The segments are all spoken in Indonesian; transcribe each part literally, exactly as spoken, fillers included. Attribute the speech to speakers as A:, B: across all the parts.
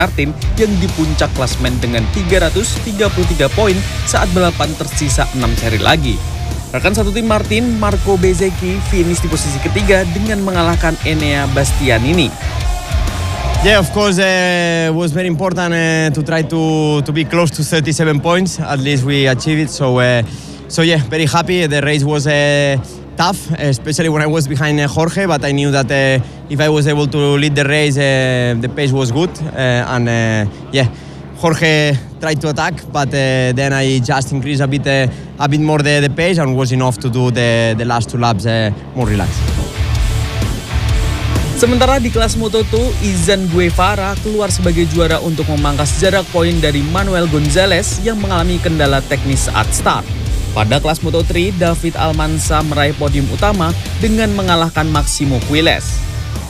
A: Martin yang di puncak klasemen dengan tiga ratus tiga puluh tiga poin saat balapan tersisa enam seri lagi. Rekan satu tim Martin, Marco Bezzecchi, finish di posisi ketiga dengan mengalahkan Enea Bastianini.
B: Yeah, of course, uh, it was very important uh, to try to to be close to thirty-seven points. At least we achieved it. So, uh, so yeah, very happy. The race was uh, tough, especially when I was behind uh, Jorge. But I knew that uh, if I was able to lead the race, uh, the pace was good. Uh, and uh, yeah, Jorge tried to attack, but uh, then I just increased a bit, uh, a bit more the, the pace, and was enough to do the the last two laps uh, more relaxed.
A: Sementara di kelas Moto dua, Izan Guevara keluar sebagai juara untuk memangkas jarak poin dari Manuel Gonzalez yang mengalami kendala teknis saat start. Pada kelas Moto tiga, David Almanza meraih podium utama dengan mengalahkan Maximo Quiles.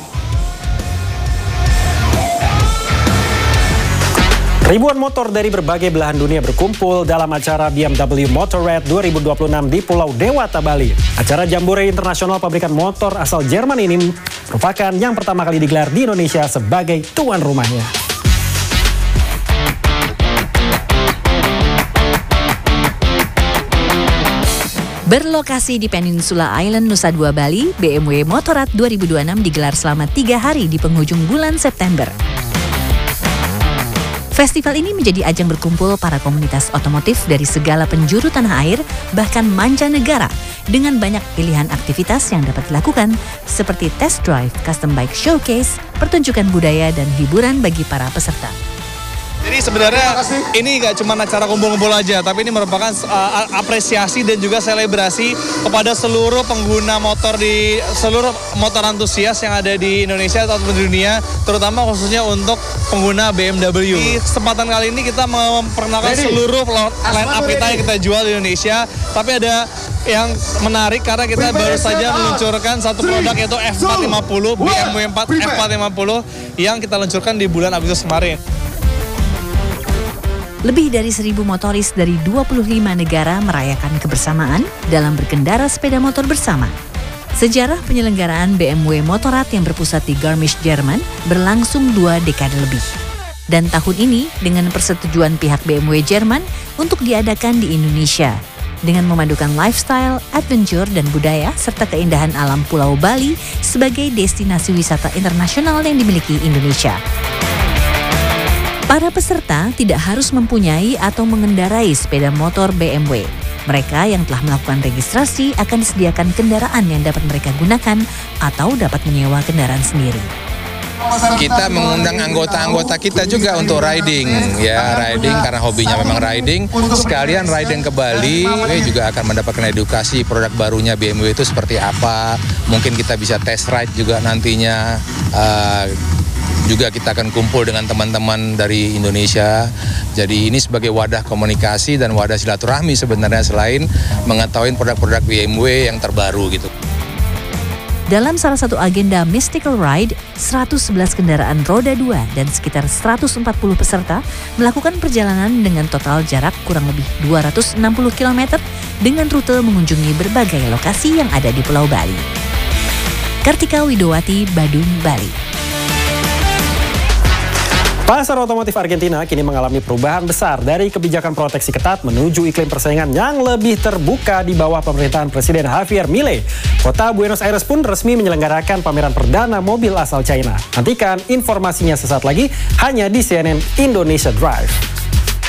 C: Ribuan motor dari berbagai belahan dunia berkumpul dalam acara B M W Motorrad dua ribu dua puluh enam di Pulau Dewata, Bali. Acara Jambore Internasional pabrikan motor asal Jerman ini merupakan yang pertama kali digelar di Indonesia sebagai tuan rumahnya.
D: Berlokasi di Peninsula Island, Nusa Dua, Bali, B M W Motorrad dua ribu dua puluh enam digelar selama tiga hari di penghujung bulan September. Festival ini menjadi ajang berkumpul para komunitas otomotif dari segala penjuru tanah air, bahkan mancanegara, dengan banyak pilihan aktivitas yang dapat dilakukan, seperti test drive, custom bike showcase, pertunjukan budaya, dan hiburan bagi para peserta.
E: Jadi sebenarnya ini nggak cuma acara kumpul-kumpul aja, tapi ini merupakan uh, apresiasi dan juga selebrasi kepada seluruh pengguna motor di seluruh motor antusias yang ada di Indonesia atau di dunia, terutama khususnya untuk pengguna B M W. Di kesempatan kali ini kita memperkenalkan seluruh line up kita yang kita jual di Indonesia, tapi ada yang menarik karena kita baru saja meluncurkan satu produk yaitu F empat lima puluh, B M W F empat lima puluh yang kita luncurkan di bulan Agustus kemarin.
D: Lebih dari seribu motoris dari dua puluh lima negara merayakan kebersamaan dalam berkendara sepeda motor bersama. Sejarah penyelenggaraan B M W Motorrad yang berpusat di Garmisch, Jerman berlangsung dua dekade lebih. Dan tahun ini dengan persetujuan pihak B M W Jerman untuk diadakan di Indonesia. Dengan memadukan lifestyle, adventure, dan budaya serta keindahan alam Pulau Bali sebagai destinasi wisata internasional yang dimiliki Indonesia. Para peserta tidak harus mempunyai atau mengendarai sepeda motor B M W. Mereka yang telah melakukan registrasi akan disediakan kendaraan yang dapat mereka gunakan atau dapat menyewa kendaraan sendiri.
F: Kita mengundang anggota-anggota kita juga untuk riding, ya riding karena hobinya memang riding. Sekalian riding ke Bali, juga akan mendapatkan edukasi produk barunya B M W itu seperti apa. Mungkin kita bisa test ride juga nantinya. Uh, Juga kita akan kumpul dengan teman-teman dari Indonesia. Jadi ini sebagai wadah komunikasi dan wadah silaturahmi sebenarnya selain mengetahui produk-produk B M W yang terbaru gitu.
D: Dalam salah satu agenda Mystical Ride, seratus sebelas kendaraan roda dua dan sekitar seratus empat puluh peserta melakukan perjalanan dengan total jarak kurang lebih dua ratus enam puluh kilometer dengan rute mengunjungi berbagai lokasi yang ada di Pulau Bali. Kartika Widowati, Badung, Bali.
C: Pasar otomotif Argentina kini mengalami perubahan besar dari kebijakan proteksi ketat menuju iklim persaingan yang lebih terbuka di bawah pemerintahan Presiden Javier Milei. Kota Buenos Aires pun resmi menyelenggarakan pameran perdana mobil asal China. Nantikan informasinya sesaat lagi hanya di C N N Indonesia Drive.